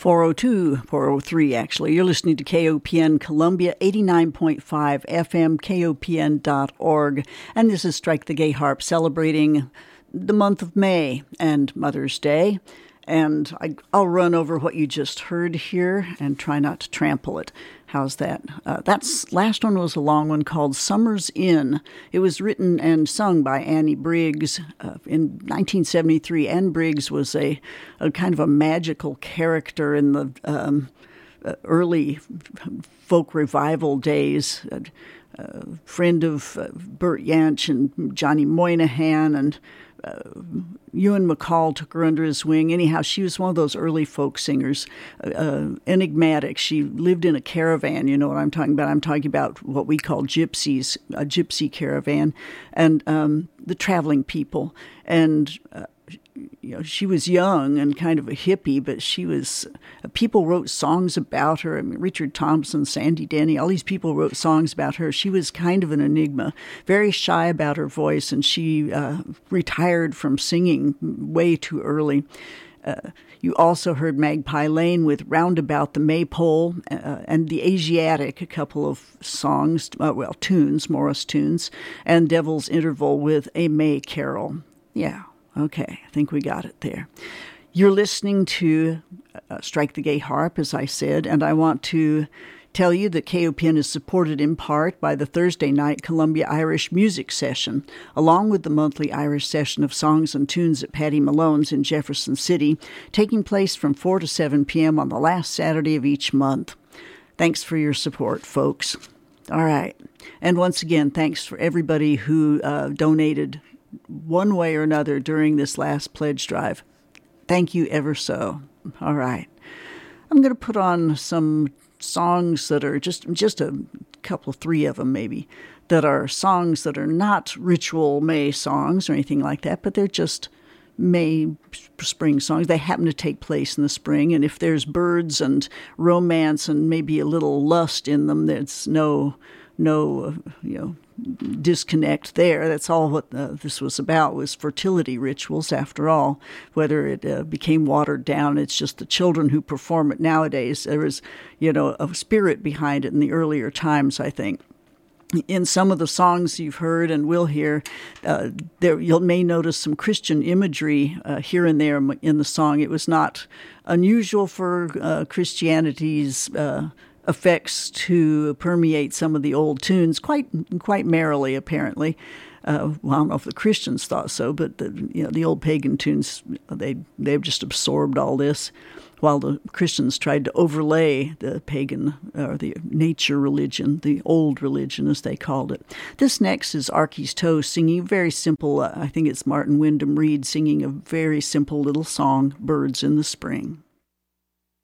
402, 403 actually. You're listening to KOPN Columbia, 89.5 FM, KOPN.org. And this is Strike the Gay Harp, celebrating the month of May and Mother's Day. And I'll run over what you just heard here and try not to trample it. How's that? Last one was a long one called Summer's Inn. It was written and sung by Annie Briggs in 1973. Anne Briggs was a kind of a magical character in the early folk revival days. A friend of Burt Jansch and Johnny Moynihan, and Ewan MacColl took her under his wing. Anyhow, she was one of those early folk singers, enigmatic. She lived in a caravan. You know what I'm talking about? I'm talking about what we call gypsies, a gypsy caravan, and the traveling people. And she was young and kind of a hippie, but she was. People wrote songs about her. I mean, Richard Thompson, Sandy Denny, all these people wrote songs about her. She was kind of an enigma, very shy about her voice, and she retired from singing way too early. You also heard Magpie Lane with Roundabout the Maypole and The Asiatic, a couple of songs, tunes, Morris tunes, and Devil's Interval with A May Carol. Yeah. Okay, I think we got it there. You're listening to Strike the Gay Harp, as I said, and I want to tell you that KOPN is supported in part by the Thursday night Columbia Irish Music Session, along with the monthly Irish session of songs and tunes at Patty Malone's in Jefferson City, taking place from 4 to 7 p.m. on the last Saturday of each month. Thanks for your support, folks. All right. And once again, thanks for everybody who donated one way or another during this last pledge drive. Thank you ever so. All right. I'm going to put on some songs that are just a couple, three of them maybe, that are songs that are not ritual May songs or anything like that, but they're just May spring songs. They happen to take place in the spring, and if there's birds and romance and maybe a little lust in them, there's no disconnect there. That's all what this was about, was fertility rituals after all. Whether it became watered down, it's just the children who perform it nowadays. There was, a spirit behind it in the earlier times, I think. In some of the songs you've heard and will hear, you may notice some Christian imagery here and there in the song. It was not unusual for Christianity's effects to permeate some of the old tunes quite merrily, apparently. Well, I don't know if the Christians thought so, but the old pagan tunes, they've just absorbed all this, while the Christians tried to overlay the pagan or the nature religion, the old religion as they called it. This next is Arky's Toe singing very simple. I think it's Martin Wyndham Reed singing a very simple little song, "Birds in the Spring."